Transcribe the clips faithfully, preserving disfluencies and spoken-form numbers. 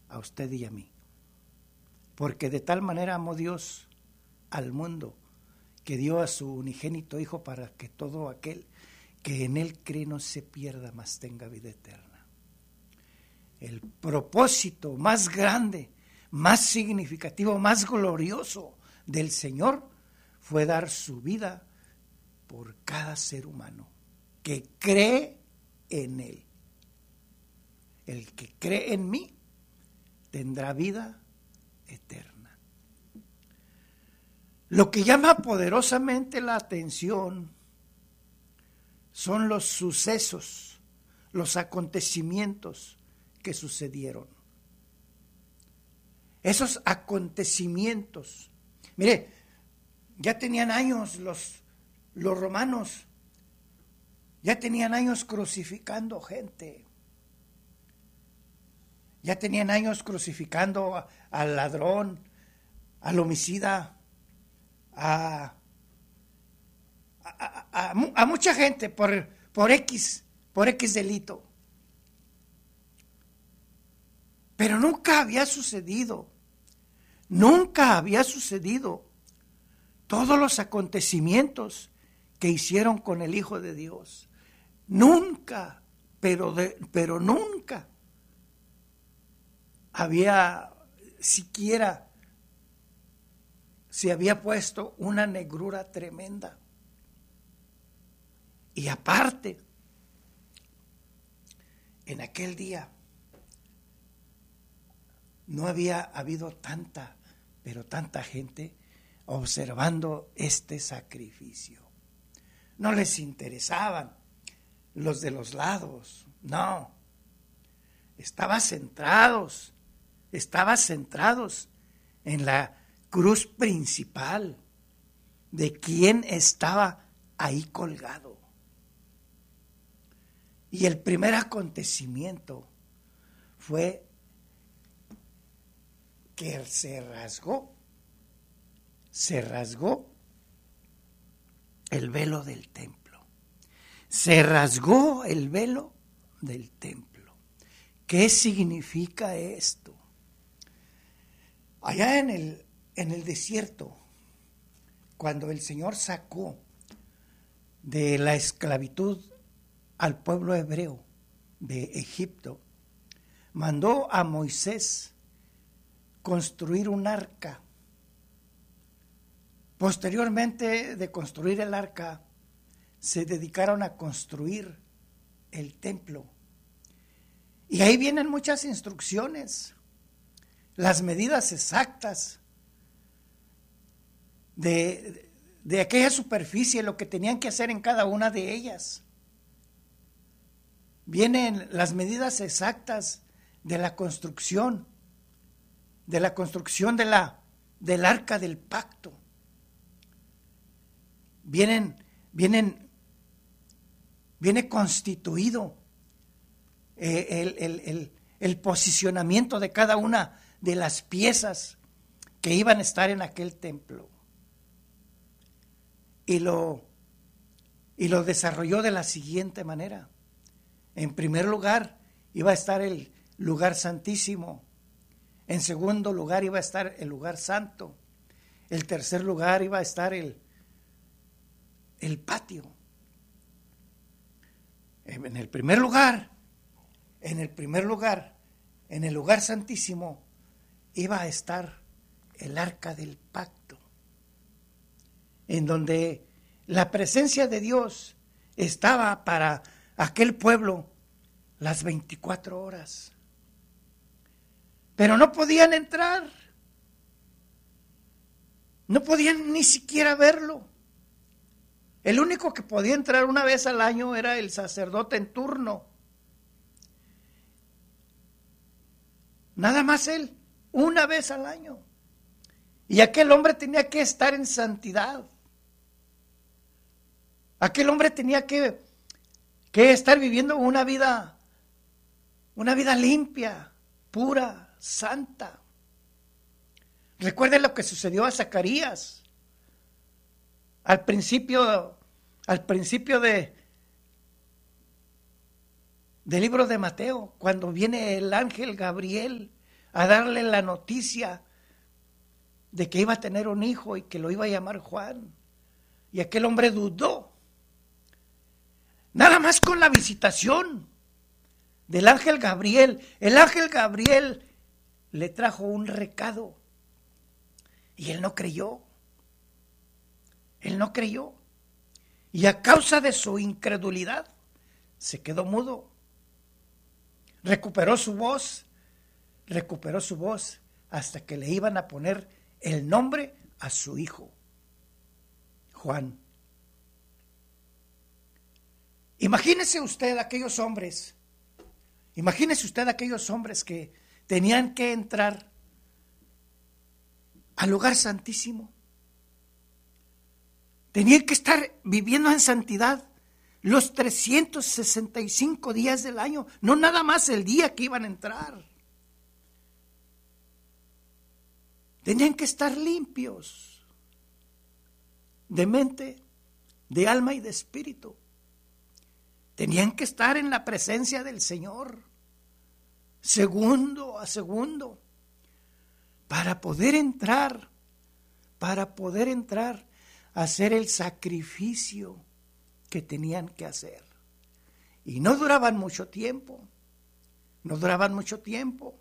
a usted y a mí. Porque de tal manera amó Dios al mundo, que dio a su unigénito Hijo para que todo aquel que en Él cree no se pierda, mas tenga vida eterna. El propósito más grande, más significativo, más glorioso del Señor fue dar su vida por cada ser humano que cree en Él. El que cree en mí tendrá vida eterna. Lo que llama poderosamente la atención son los sucesos, los acontecimientos que sucedieron. Esos acontecimientos, mire, ya tenían años los, los romanos, ya tenían años crucificando gente. Ya tenían años crucificando a, al ladrón, al homicida, a, a, a, a mucha gente por, por X, por X delito. Pero nunca había sucedido, nunca había sucedido todos los acontecimientos que hicieron con el Hijo de Dios. Nunca, pero, de, pero nunca había siquiera se había puesto una negrura tremenda. Y aparte, en aquel día no había habido tanta, pero tanta gente observando este sacrificio. No les interesaban los de los lados, no. Estaban centrados, estaban centrados en la cruz principal de quien estaba ahí colgado. Y el primer acontecimiento fue que se rasgó, se rasgó el velo del templo. Se rasgó el velo del templo. ¿Qué significa esto? Allá en el, en el desierto, cuando el Señor sacó de la esclavitud al pueblo hebreo de Egipto, mandó a Moisés construir un arca. Posteriormente de construir el arca, se dedicaron a construir el templo. Y ahí vienen muchas instrucciones, las medidas exactas de, de aquella superficie, lo que tenían que hacer en cada una de ellas. Vienen las medidas exactas de la construcción, de la construcción de la, del arca del pacto. Vienen, vienen, viene constituido eh, el, el, el, el posicionamiento de cada una de las piezas que iban a estar en aquel templo. Y lo, y lo desarrolló de la siguiente manera. En primer lugar, iba a estar el lugar santísimo. En segundo lugar, iba a estar el lugar santo. En tercer lugar, iba a estar el, el patio. En el primer lugar, en el primer lugar, en el lugar santísimo, iba a estar el arca del pacto, en donde la presencia de Dios estaba para aquel pueblo las veinticuatro horas. Pero no podían entrar, no podían ni siquiera verlo. El único que podía entrar una vez al año era el sacerdote en turno. Nada más él, una vez al año. Y aquel hombre tenía que estar en santidad. Aquel hombre tenía que, que estar viviendo una vida, una vida limpia, pura, santa. Recuerden lo que sucedió a Zacarías. Al principio, al principio de, del libro de Mateo, cuando viene el ángel Gabriel a darle la noticia de que iba a tener un hijo y que lo iba a llamar Juan. Y aquel hombre dudó. Nada más con la visitación del ángel Gabriel. El ángel Gabriel le trajo un recado y él no creyó. Él no creyó. Y a causa de su incredulidad se quedó mudo. Recuperó su voz, recuperó su voz hasta que le iban a poner el nombre a su hijo, Juan. Imagínese usted aquellos hombres, imagínese usted aquellos hombres que tenían que entrar al lugar santísimo. Tenían que estar viviendo en santidad los trescientos sesenta y cinco días del año, no nada más el día que iban a entrar. Tenían que estar limpios de mente, de alma y de espíritu. Tenían que estar en la presencia del Señor, segundo a segundo, para poder entrar, para poder entrar a hacer el sacrificio que tenían que hacer. Y no duraban mucho tiempo, no duraban mucho tiempo.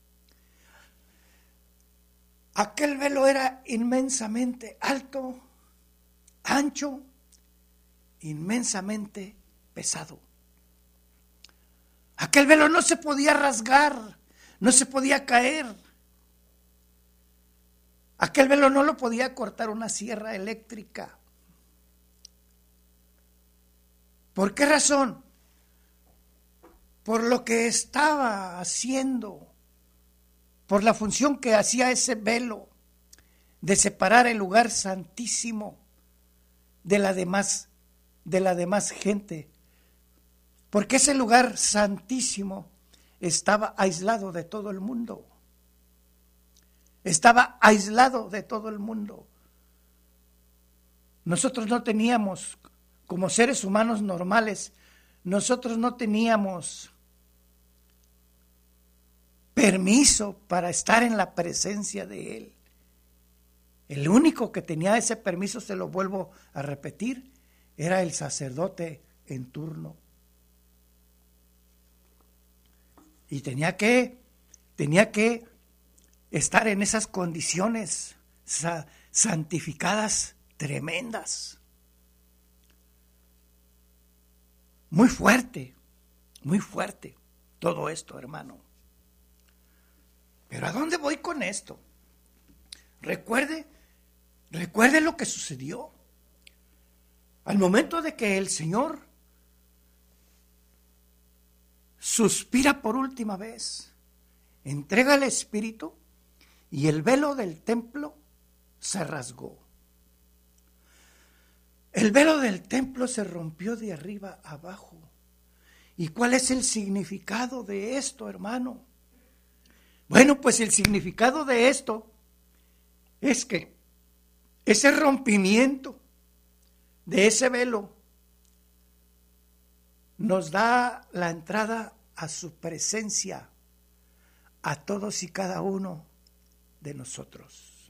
Aquel velo era inmensamente alto, ancho, inmensamente pesado. Aquel velo no se podía rasgar, no se podía caer. Aquel velo no lo podía cortar una sierra eléctrica. ¿Por qué razón? Por lo que estaba haciendo, por la función que hacía ese velo de separar el lugar santísimo de la demás, de la demás gente. Porque ese lugar santísimo estaba aislado de todo el mundo. Estaba aislado de todo el mundo. Nosotros no teníamos, como seres humanos normales, nosotros no teníamos permiso para estar en la presencia de Él. El único que tenía ese permiso, se lo vuelvo a repetir, era el sacerdote en turno. Y tenía que, tenía que estar en esas condiciones sa- santificadas tremendas. Muy fuerte, muy fuerte todo esto, hermano. Pero ¿a dónde voy con esto? Recuerde, recuerde lo que sucedió. Al momento de que el Señor suspira por última vez, entrega el Espíritu y el velo del templo se rasgó. El velo del templo se rompió de arriba a abajo. ¿Y cuál es el significado de esto, hermano? Bueno, pues el significado de esto es que ese rompimiento de ese velo nos da la entrada a su presencia a todos y cada uno de nosotros.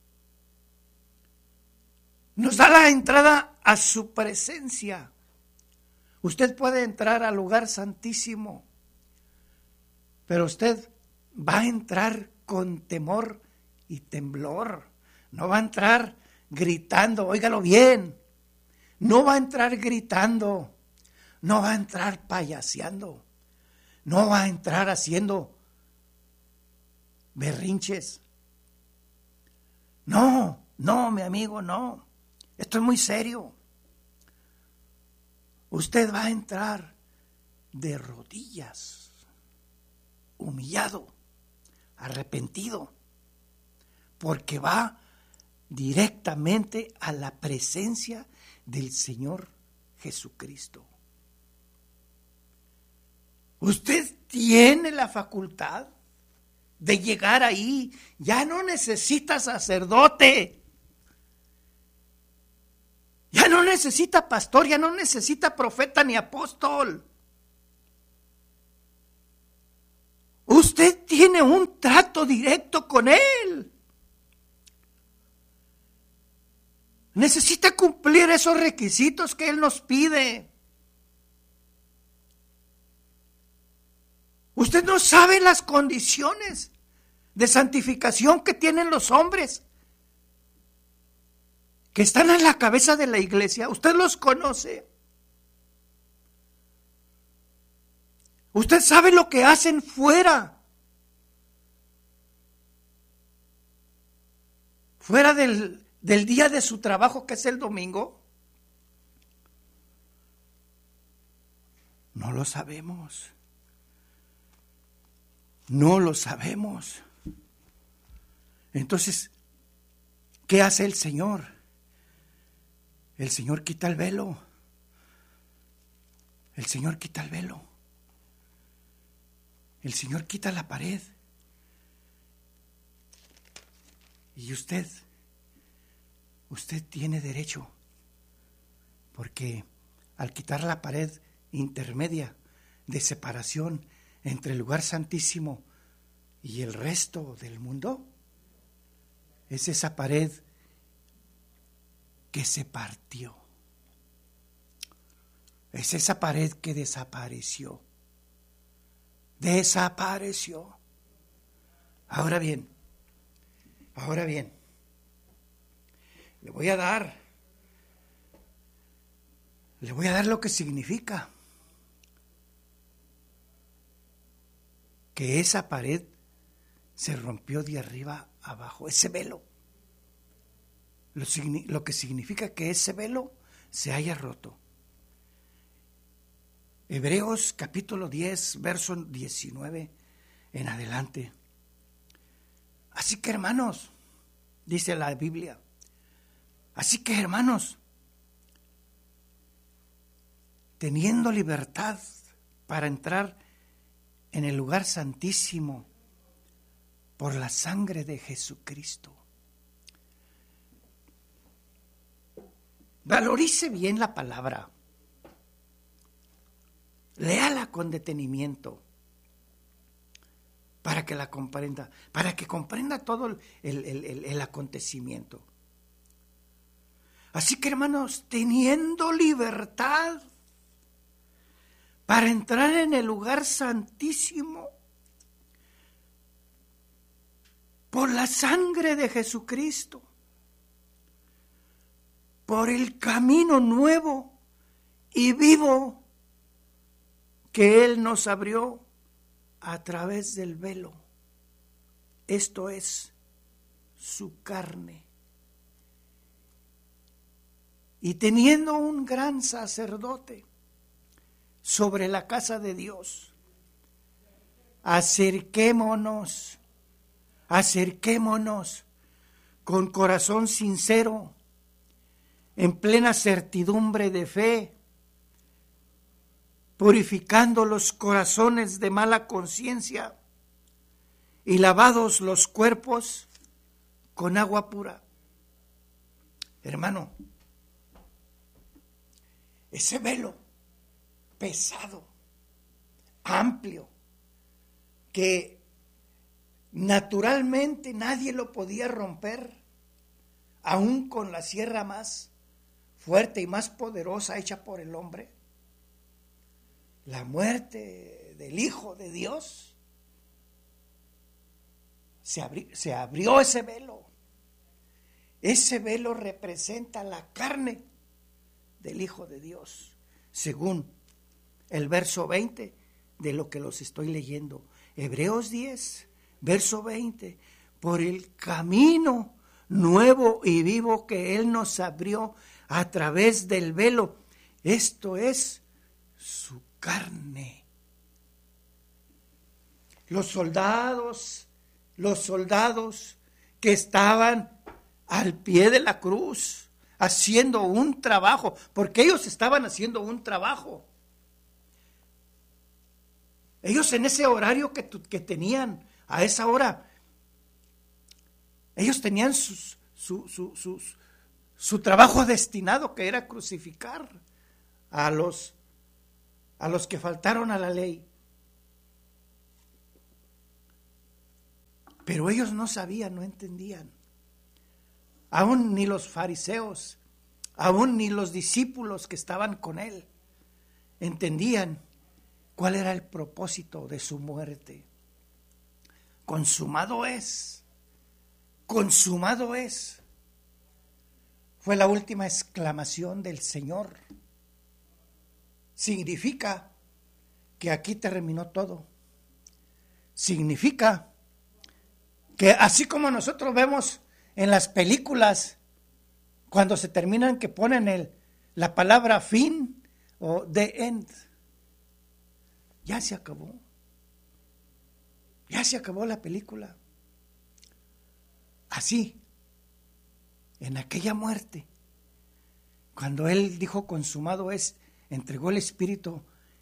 Nos da la entrada a su presencia. Usted puede entrar al lugar santísimo, pero usted va a entrar con temor y temblor. No va a entrar gritando, óigalo bien. No va a entrar gritando. No va a entrar payaseando. No va a entrar haciendo berrinches. No, no, mi amigo, no. Esto es muy serio. Usted va a entrar de rodillas, humillado, arrepentido, porque va directamente a la presencia del Señor Jesucristo. Usted tiene la facultad de llegar ahí. Ya no necesita sacerdote. Ya no necesita pastor, ya no necesita profeta ni apóstol. Usted Usted tiene un trato directo con Él. Necesita cumplir esos requisitos que Él nos pide. Usted no sabe las condiciones de santificación que tienen los hombres que están en la cabeza de la iglesia. Usted los conoce. Usted sabe lo que hacen fuera. Fuera del, del día de su trabajo, que es el domingo. No lo sabemos. No lo sabemos. Entonces, ¿qué hace el Señor? El Señor quita el velo. El Señor quita el velo. El Señor quita la pared. Y usted, usted tiene derecho, porque al quitar la pared intermedia de separación entre el lugar santísimo y el resto del mundo, es esa pared que se partió. Es esa pared que desapareció. Desapareció. Ahora bien, ahora bien, le voy a dar, le voy a dar lo que significa que esa pared se rompió de arriba abajo, ese velo. Lo, lo que significa que ese velo se haya roto. Hebreos capítulo diez, verso diecinueve en adelante. Así que, hermanos, dice la Biblia, así que, hermanos, teniendo libertad para entrar en el lugar santísimo por la sangre de Jesucristo. Valorice bien la palabra. Léala con detenimiento para que la comprenda, para que comprenda todo el, el, el, el acontecimiento. Así que, hermanos, teniendo libertad para entrar en el lugar santísimo por la sangre de Jesucristo, por el camino nuevo y vivo que Él nos abrió a través del velo, esto es, su carne. Y teniendo un gran sacerdote sobre la casa de Dios, acerquémonos, acerquémonos con corazón sincero, en plena certidumbre de fe, purificando los corazones de mala conciencia y lavados los cuerpos con agua pura. Hermano, ese velo pesado, amplio, que naturalmente nadie lo podía romper, aún con la sierra más fuerte y más poderosa hecha por el hombre, la muerte del Hijo de Dios, se abrió, se abrió ese velo. Ese velo representa la carne del Hijo de Dios, según el verso veinte de lo que los estoy leyendo. Hebreos diez, verso veinte. Por el camino nuevo y vivo que Él nos abrió a través del velo, esto es su carne. Los soldados, los soldados que estaban al pie de la cruz, haciendo un trabajo, porque ellos estaban haciendo un trabajo. Ellos en ese horario que, que tenían, a esa hora, ellos tenían sus, su, su, sus, su trabajo destinado, que era crucificar a los, a los que faltaron a la ley. Pero ellos no sabían, no entendían. Aún ni los fariseos, aún ni los discípulos que estaban con él, entendían cuál era el propósito de su muerte. Consumado es, consumado es. Fue la última exclamación del Señor. Significa que aquí terminó todo. Significa que así como nosotros vemos en las películas, cuando se terminan, que ponen el, la palabra fin o the end, ya se acabó. Ya se acabó la película. Así, en aquella muerte, cuando Él dijo consumado es, entregó el Espíritu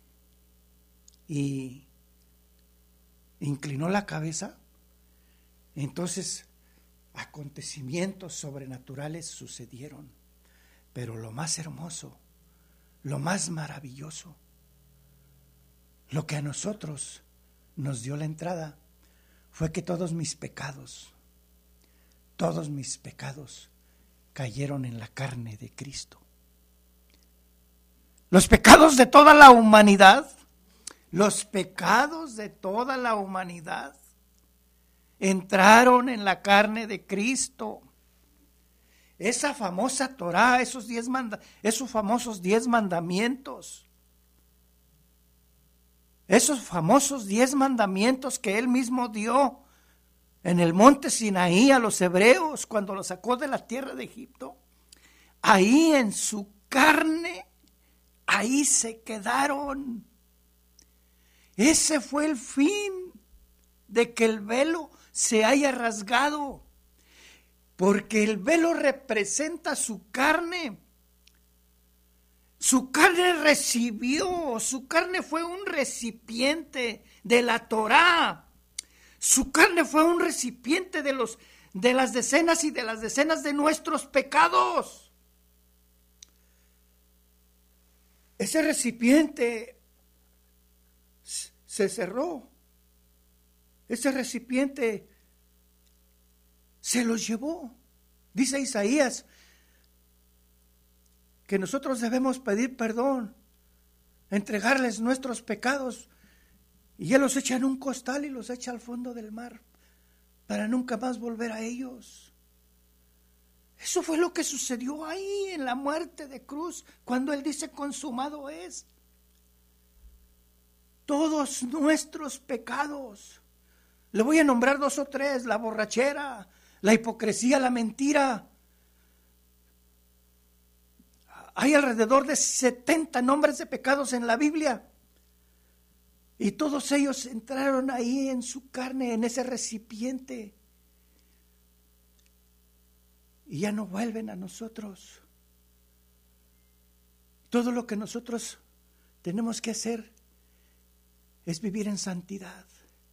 y inclinó la cabeza, entonces acontecimientos sobrenaturales sucedieron. Pero lo más hermoso, lo más maravilloso, lo que a nosotros nos dio la entrada, fue que todos mis pecados, todos mis pecados cayeron en la carne de Cristo. Los pecados de toda la humanidad, los pecados de toda la humanidad entraron en la carne de Cristo. Esa famosa Torá, esos diez manda, esos famosos diez mandamientos, esos famosos diez mandamientos que Él mismo dio en el monte Sinaí a los hebreos cuando los sacó de la tierra de Egipto, ahí en su carne, ahí se quedaron. Ese fue el fin de que el velo se haya rasgado, porque el velo representa su carne. Su carne recibió, su carne fue un recipiente de la Torá. Su carne fue un recipiente de los de las decenas y de las decenas de nuestros pecados. Ese recipiente se cerró. Ese recipiente se los llevó. Dice Isaías que nosotros debemos pedir perdón, entregarles nuestros pecados, y Él los echa en un costal y los echa al fondo del mar para nunca más volver a ellos. Eso fue lo que sucedió ahí en la muerte de cruz, cuando Él dice consumado es. Todos nuestros pecados, le voy a nombrar dos o tres: la borrachera, la hipocresía, la mentira. Hay alrededor de setenta nombres de pecados en la Biblia. Y todos ellos entraron ahí en su carne, en ese recipiente. Y ya no vuelven a nosotros. Todo lo que nosotros tenemos que hacer es vivir en santidad.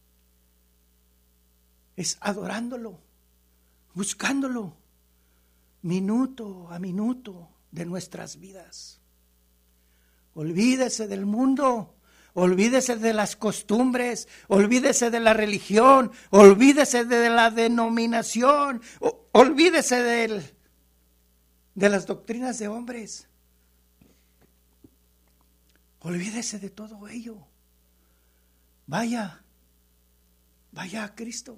Es adorándolo, buscándolo, minuto a minuto de nuestras vidas. Olvídese del mundo. Olvídese de las costumbres, olvídese de la religión, olvídese de la denominación, olvídese del, de las doctrinas de hombres. Olvídese de todo ello. Vaya, vaya a Cristo.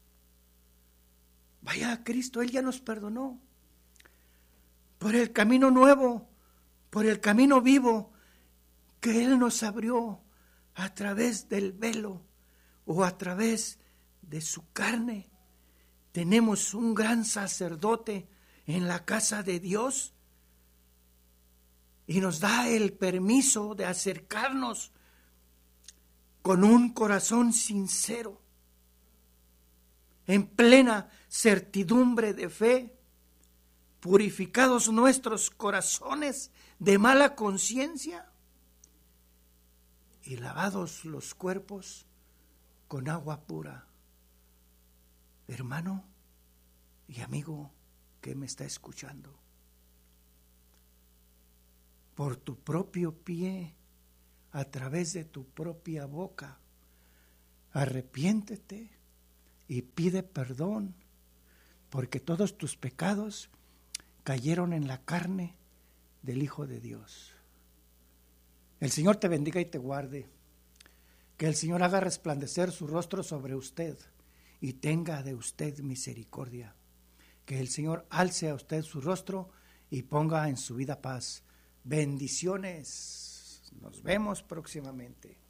Vaya a Cristo, Él ya nos perdonó. Por el camino nuevo, por el camino vivo que Él nos abrió a través del velo o a través de su carne. Tenemos un gran sacerdote en la casa de Dios y nos da el permiso de acercarnos con un corazón sincero, en plena certidumbre de fe, purificados nuestros corazones de mala conciencia y lavados los cuerpos con agua pura. Hermano y amigo que me está escuchando, por tu propio pie, a través de tu propia boca, arrepiéntete y pide perdón, porque todos tus pecados cayeron en la carne del Hijo de Dios. El Señor te bendiga y te guarde. Que el Señor haga resplandecer su rostro sobre usted y tenga de usted misericordia. Que el Señor alce a usted su rostro y ponga en su vida paz. Bendiciones. Nos vemos próximamente.